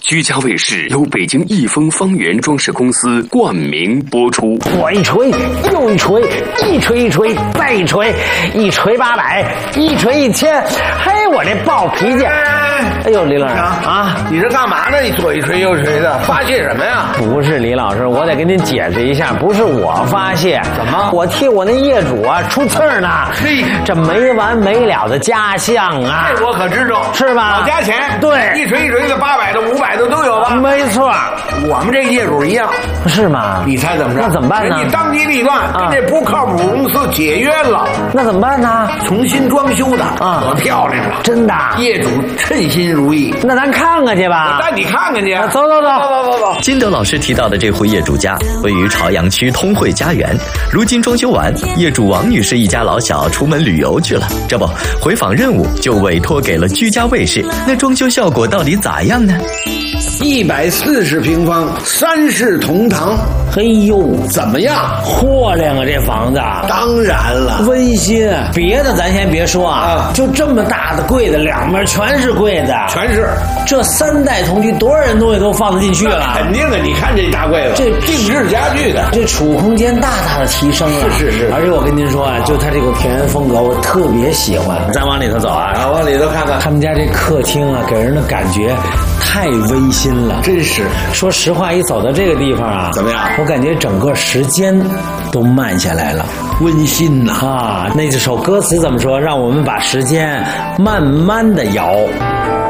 居家卫视由北京益丰方圆装饰公司冠名播出。 我一锤又一锤，一锤一锤再一锤，一锤800，一锤1000。嘿，我这暴脾气！哎呦，李老师啊， 你这干嘛呢？你左一锤右一锤的，发泄什么呀？ 不是李老师，我得跟您解释一下，不是我发泄， 怎么？ 我替我那业主啊出气儿呢。 嘿， 这没完没了的家项啊！ 这我可知道， 是吧？ 老加钱， 对， 一锤一锤的800的500的都有吧？ 没错， 我们这业主一样， 是吗？ 你猜怎么着？ 那怎么办呢？ 你当机立断，跟这不靠谱公司解约了。 那怎么办呢？ 重新装修的啊，可漂亮了， 真的。 业主称心如意。 那咱看看去吧。 我带你看看去。 走。 金德老师提到的这户业主家位于朝阳区通惠家园，如今装修完，业主王女士一家老小出门旅游去了，这不回访任务就委托给了居家卫视。那装修效果到底咋样呢 ？140平方，3室同堂。 嘿呦， 怎么样？ 漂亮啊，这房子。 当然了， 温馨。别的咱先别说啊，就这么大的柜子，两边全是柜子， 全是。 这3代同居，多少人东西都放得进去了。 肯定的，你看这大柜子， 这定制家具的， 这储物空间大大的提升了。 是。 而且我跟您说啊，就它这个田园风格，我特别喜欢。咱往里头走啊， 往里头看看。 他们家这客厅啊，给人的感觉太温馨了， 真是。 说实话，一走到这个地方啊， 怎么样？ 我感觉整个时间都慢下来了， 温馨呐啊！那首歌词怎么说？让我们把时间慢慢的摇。